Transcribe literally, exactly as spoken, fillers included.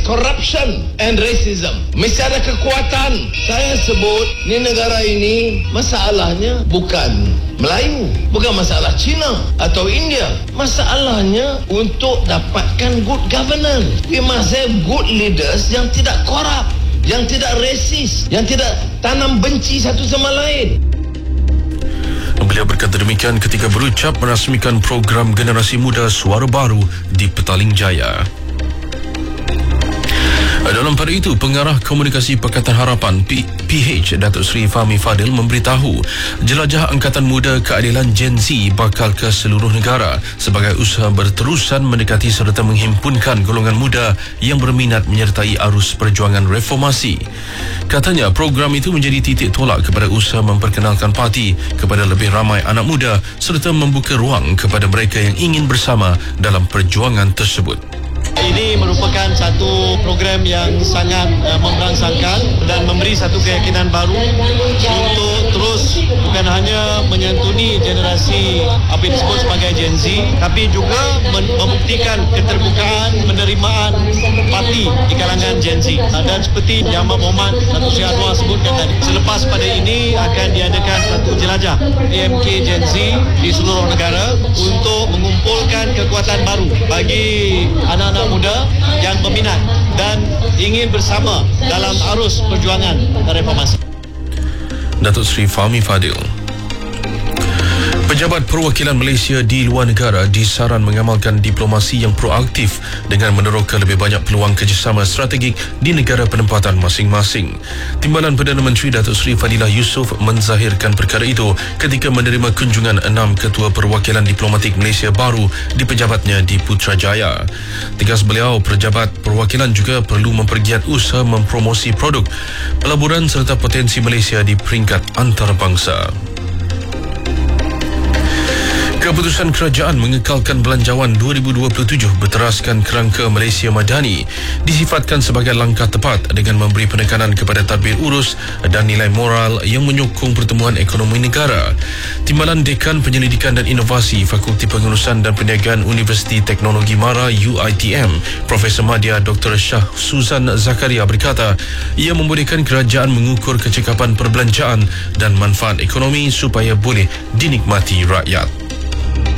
corruption and racism. Mesti ada kekuatan. Saya sebut ni negara ini masalahnya bukan Melayu, bukan masalah Cina atau India. Masalahnya untuk dapatkan good governance. We must have good leaders yang tidak korup, yang tidak resis, yang tidak tanam benci satu sama lain. Beliau berkata demikian ketika berucap merasmikan program Generasi Muda Suara Baru di Petaling Jaya. Dalam pada itu, Pengarah Komunikasi Pakatan Harapan P H Datuk Seri Fahmi Fadil memberitahu jelajah Angkatan Muda Keadilan Gen Z bakal ke seluruh negara sebagai usaha berterusan mendekati serta menghimpunkan golongan muda yang berminat menyertai arus perjuangan reformasi. Katanya program itu menjadi titik tolak kepada usaha memperkenalkan parti kepada lebih ramai anak muda serta membuka ruang kepada mereka yang ingin bersama dalam perjuangan tersebut. Ini merupakan satu program yang sangat uh, memberangsangkan dan memberi satu keyakinan baru untuk terus bukan hanya menyantuni generasi apa yang disebut sebagai Gen Z, tapi juga membuktikan keterbukaan penerimaan parti di kalangan Gen Z. Dan seperti Yang Amat Berhormat Datuk Seri Anwar sebutkan tadi, selepas pada ini akan diadakan satu jelajah A M K Gen Z di seluruh negara untuk mengumpulkan kekuatan baru bagi anak-anak muda yang berminat dan ingin bersama dalam arus perjuangan reformasi. Datuk Seri Fahmi Fadil. Pejabat Perwakilan Malaysia di luar negara disaran mengamalkan diplomasi yang proaktif dengan meneroka lebih banyak peluang kerjasama strategik di negara penempatan masing-masing. Timbalan Perdana Menteri Datuk Seri Fadilah Yusof menzahirkan perkara itu ketika menerima kunjungan enam ketua perwakilan diplomatik Malaysia baru di pejabatnya di Putrajaya. Tegas beliau, pejabat perwakilan juga perlu mempergiat usaha mempromosi produk, pelaburan serta potensi Malaysia di peringkat antarabangsa. Keputusan kerajaan mengekalkan Belanjawan dua ribu dua puluh tujuh berteraskan kerangka Malaysia Madani disifatkan sebagai langkah tepat dengan memberi penekanan kepada tadbir urus dan nilai moral yang menyokong pertumbuhan ekonomi negara. Timbalan Dekan Penyelidikan dan Inovasi Fakulti Pengurusan dan Perniagaan Universiti Teknologi Mara U I T M, Profesor Madya Doktor Shah Suzan Zakaria berkata, ia membolehkan kerajaan mengukur kecekapan perbelanjaan dan manfaat ekonomi supaya boleh dinikmati rakyat.